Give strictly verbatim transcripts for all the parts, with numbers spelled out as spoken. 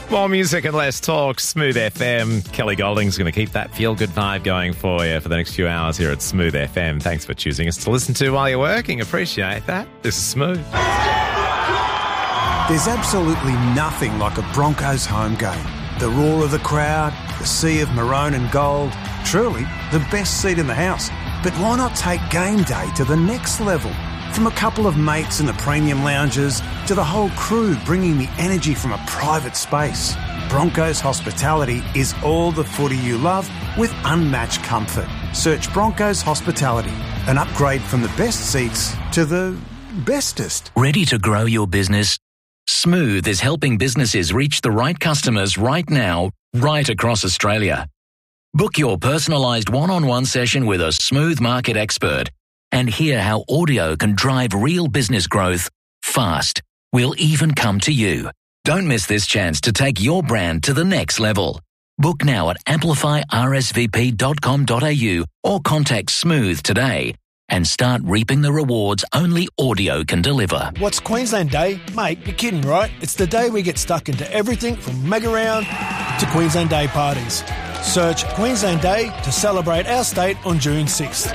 More music and less talk. Smooth F M. Kelly Golding's going to keep that feel-good vibe going for you for the next few hours here at Smooth F M. Thanks for choosing us to listen to while you're working. Appreciate that. This is Smooth. There's absolutely nothing like a Broncos home game. The roar of the crowd, the sea of maroon and gold. Truly, the best seat in the house. But why not take game day to the next level? From a couple of mates in the premium lounges to the whole crew bringing the energy from a private space. Broncos Hospitality is all the footy you love with unmatched comfort. Search Broncos Hospitality, an upgrade from the best seats to the bestest. Ready to grow your business? Smooth is helping businesses reach the right customers right now, right across Australia. Book your personalised one-on-one session with a Smooth market expert and hear how audio can drive real business growth fast. We'll even come to you. Don't miss this chance to take your brand to the next level. Book now at amplify r s v p dot com dot a u or contact Smooth today and start reaping the rewards only audio can deliver. What's Queensland Day? Mate, you're kidding, right? It's the day we get stuck into everything from Mega-Round to Queensland Day parties. Search Queensland Day to celebrate our state on June sixth.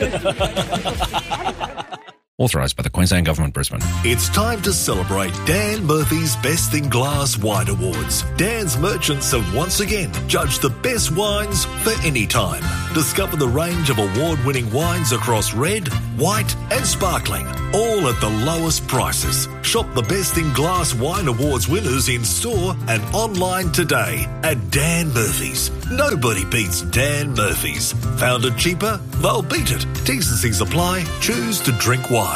Authorised by the Queensland Government, Brisbane. It's time to celebrate Dan Murphy's Best in Glass Wine Awards. Dan's merchants have once again judged the best wines for any time. Discover the range of award-winning wines across red, white and sparkling, all at the lowest prices. Shop the Best in Glass Wine Awards winners in store and online today at Dan Murphy's. Nobody beats Dan Murphy's. Found it cheaper? They'll beat it. T's and C's apply. Choose to drink wise.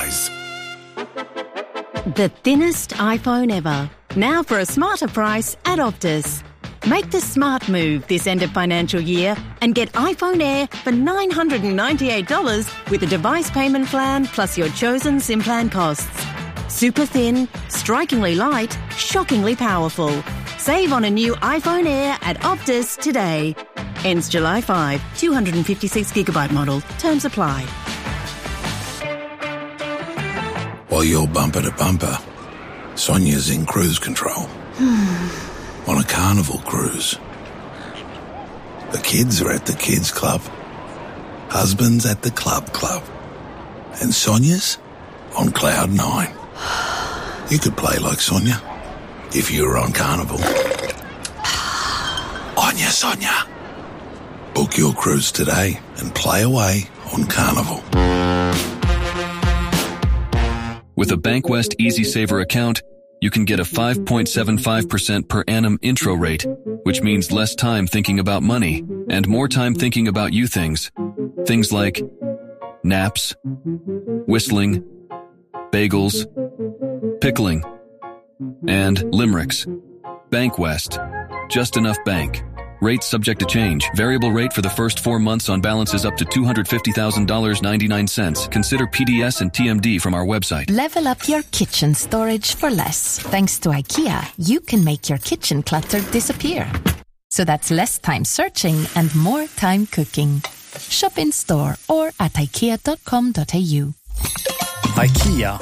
The thinnest iPhone ever. Now for a smarter price at Optus. Make the smart move this end of financial year and get iPhone Air for nine hundred ninety-eight dollars with a device payment plan plus your chosen SIM plan costs. Super thin, strikingly light, shockingly powerful. Save on a new iPhone Air at Optus today. Ends July fifth. two hundred fifty-six gigabyte model. Terms apply. While you're bumper to bumper, Sonia's in cruise control. On a carnival cruise. The kids are at the kids club. Husband's at the club club. And Sonia's on cloud nine. You could play like Sonia if you were on carnival. Onya Sonia. Book your cruise today and play away on carnival. With a Bankwest EasySaver account, you can get a five point seven five percent per annum intro rate, which means less time thinking about money and more time thinking about you things. Things like naps, whistling, bagels, pickling, and limericks. Bankwest. Just enough bank. Rates subject to change. Variable rate for the first four months on balances up to two hundred fifty thousand dollars and ninety-nine cents. Consider P D S and T M D from our website. Level up your kitchen storage for less. Thanks to IKEA, you can make your kitchen clutter disappear. So that's less time searching and more time cooking. Shop in store or at ikea dot com dot a u. IKEA.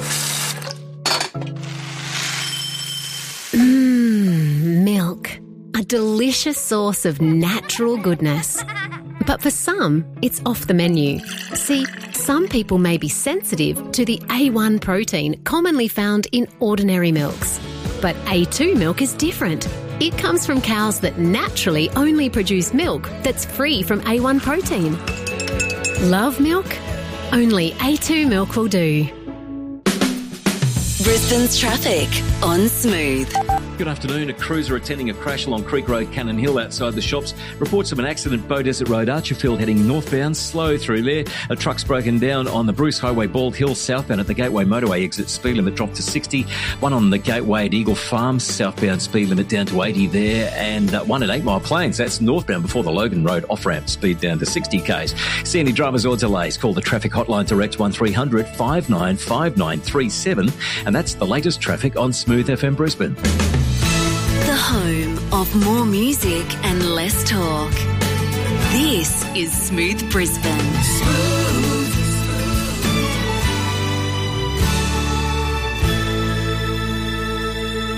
Mmm, milk. A delicious source of natural goodness. But for some, it's off the menu. See, some people may be sensitive to the A one protein commonly found in ordinary milks. But A two milk is different. It comes from cows that naturally only produce milk that's free from A one protein. Love milk? Only A two milk will do. Brisbane's traffic on Smooth. Good afternoon. A cruiser attending a crash along Creek Road, Cannon Hill outside the shops. Reports of an accident, Bow Desert Road, Archerfield heading northbound, slow through there. A truck's broken down on the Bruce Highway, Bald Hill southbound at the Gateway Motorway exit. Speed limit dropped to sixty. One on the Gateway at Eagle Farm, southbound speed limit down to eighty there. And uh, one at Eight Mile Plains, that's northbound before the Logan Road off-ramp, speed down to sixty kays. See any dramas or delays, call the traffic hotline direct one three hundred five nine five nine three seven. And that's the latest traffic on Smooth F M Brisbane. The home of more music and less talk. This is Smooth Brisbane. Smooth. Good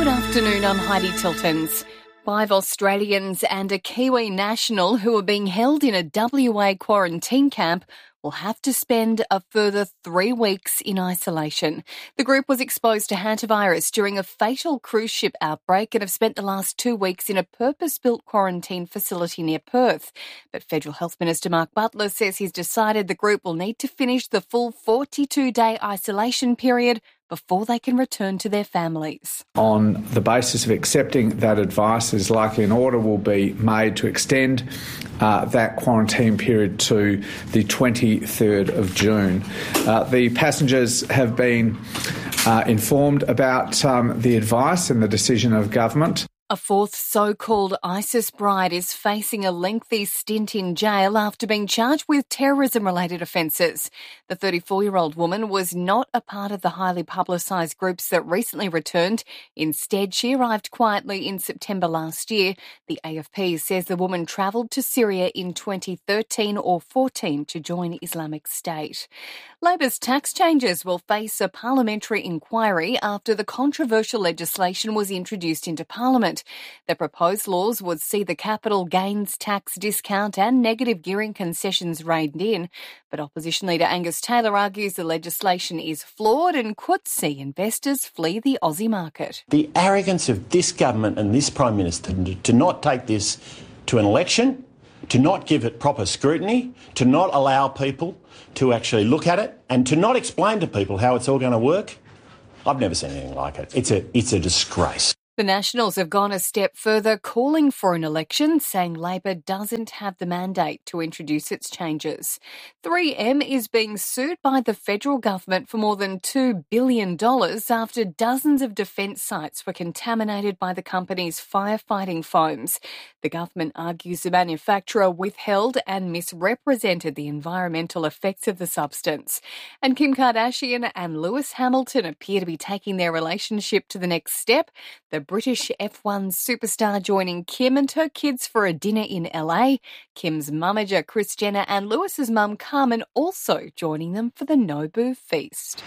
Good afternoon, I'm Heidi Tiltons. Five Australians and a Kiwi national who are being held in a W A quarantine camp will have to spend a further three weeks in isolation. The group was exposed to hantavirus during a fatal cruise ship outbreak and have spent the last two weeks in a purpose-built quarantine facility near Perth. But Federal Health Minister Mark Butler says he's decided the group will need to finish the full forty-two day isolation period before they can return to their families. On the basis of accepting that advice, there's likely an order will be made to extend uh, that quarantine period to the twenty-third of June. Uh, the passengers have been uh, informed about um, the advice and the decision of government. A fourth so-called ISIS bride is facing a lengthy stint in jail after being charged with terrorism-related offences. The thirty-four-year-old woman was not a part of the highly publicised groups that recently returned. Instead, she arrived quietly in September last year. The A F P says the woman travelled to Syria in twenty thirteen or fourteen to join Islamic State. Labor's tax changes will face a parliamentary inquiry after the controversial legislation was introduced into Parliament. The proposed laws would see the capital gains tax discount and negative gearing concessions reined in, but opposition leader Angus Taylor argues the legislation is flawed and could see investors flee the Aussie market. The arrogance of this government and this Prime Minister to not take this to an election, to not give it proper scrutiny, to not allow people to actually look at it and to not explain to people how it's all going to work, I've never seen anything like it. It's a, it's a disgrace. The Nationals have gone a step further, calling for an election, saying Labor doesn't have the mandate to introduce its changes. three M is being sued by the federal government for more than two billion dollars after dozens of defence sites were contaminated by the company's firefighting foams. The government argues the manufacturer withheld and misrepresented the environmental effects of the substance. And Kim Kardashian and Lewis Hamilton appear to be taking their relationship to the next step. The British F one superstar joining Kim and her kids for a dinner in L A. Kim's mummager Kris Jenner and Lewis's mum Carmen also joining them for the Nobu feast.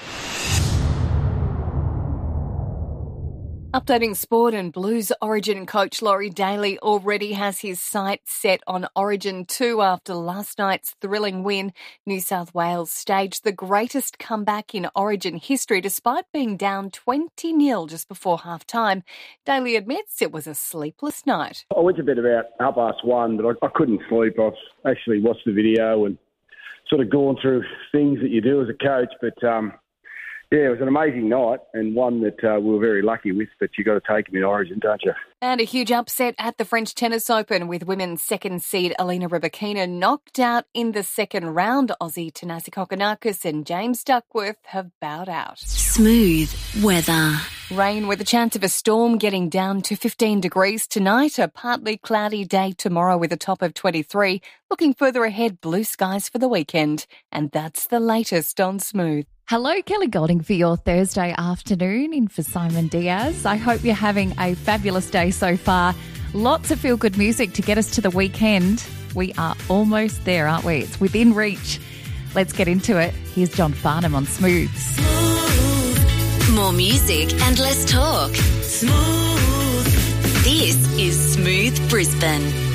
Updating sport, and Blues Origin coach Laurie Daly already has his sights set on Origin two after last night's thrilling win. New South Wales staged the greatest comeback in Origin history despite being down twenty nil just before half-time. Daly admits it was a sleepless night. I went to bed about half past one, but I, I couldn't sleep. I've actually watched the video and sort of gone through things that you do as a coach, but... um Yeah, it was an amazing night and one that uh, we were very lucky with, but you got to take them in Origin, don't you? And a huge upset at the French Tennis Open with women's second seed Alina Rybakina knocked out in the second round. Aussie Thanasi Kokkinakis and James Duckworth have bowed out. Smooth weather. Rain with a chance of a storm getting down to fifteen degrees tonight. A partly cloudy day tomorrow with a top of twenty-three. Looking further ahead, blue skies for the weekend. And that's the latest on Smooth. Hello, Kelly Golding for your Thursday afternoon in for Simon Diaz. I hope you're having a fabulous day so far. Lots of feel-good music to get us to the weekend. We are almost there, aren't we? It's within reach. Let's get into it. Here's John Farnham on Smooth. Smooth. More music and less talk. Smooth. This is Smooth Brisbane.